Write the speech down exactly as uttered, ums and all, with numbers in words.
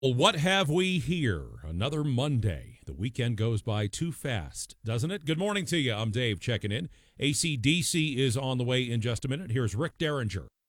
Well, what have we here? Another Monday. The weekend goes by too fast, doesn't it? Good morning to you. I'm Dave checking in. A C D C is on the way in just a minute. Here's Rick Derringer.